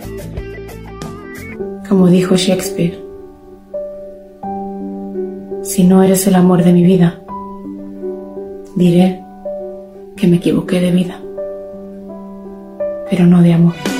Como dijo Shakespeare, si no eres el amor de mi vida, diré que me equivoqué de vida, pero no de amor.